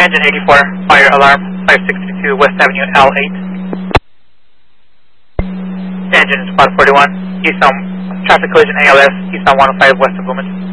Engine 84, fire alarm, 5622 West Avenue L8. Engine Spot 41, eastbound traffic collision ALS, eastbound 105 west of Bloomington.